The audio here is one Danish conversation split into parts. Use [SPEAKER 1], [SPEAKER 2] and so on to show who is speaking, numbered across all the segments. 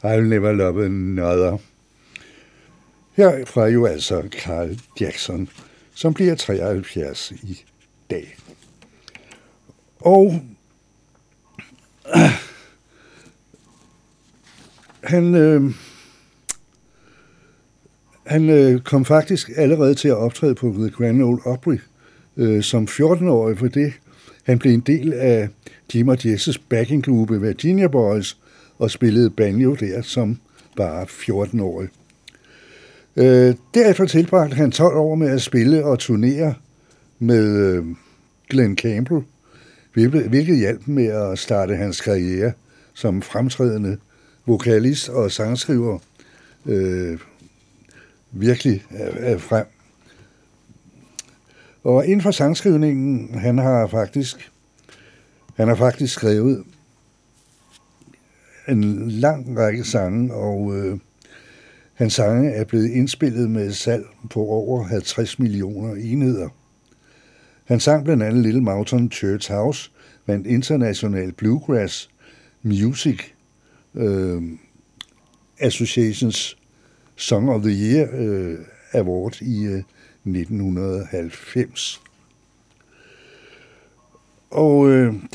[SPEAKER 1] I'll Never Love Another. Herfra jo altså Carl Jackson, som bliver 73 i dag. Og han kom faktisk allerede til at optræde på The Grand Ole Opry som 14-årig, for det han blev en del af Jim og Jesses backinggruppe Virginia Boys og spillede banjo der som bare 14-årig. Derefter tilbragte han 12 år med at spille og turnere med Glenn Campbell, hvilket hjalp med at starte hans karriere som fremtrædende vokalist og sangskriver virkelig frem. Og inden for sangskrivningen, han har faktisk skrevet en lang række sange, og hans sange er blevet indspillet med salg på over 50 millioner enheder. Han sang blandt andet Little Mountain Church House, vandt International Bluegrass Music Associations Song of the Year Award i 1990. Og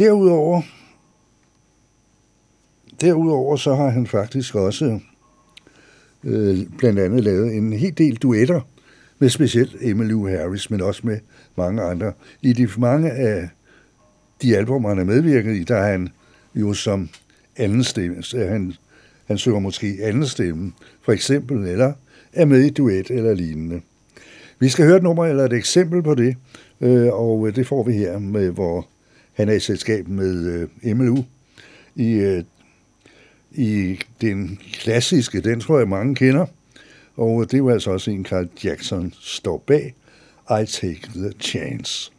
[SPEAKER 1] derudover så har han faktisk også blandt andet lavet en hel del duetter med specielt Emmylou Harris, men også med mange andre. I de mange af de album, han er medvirket i, der er han jo som anden stemme. Han synger måske anden stemme, for eksempel, eller er med i duet eller lignende. Vi skal høre et nummer eller et eksempel på det, og det får vi her, hvor han er i selskab med Emmylou i den klassiske, den tror jeg mange kender, og det var altså også en Carl Jackson står bag, I Take the Chance.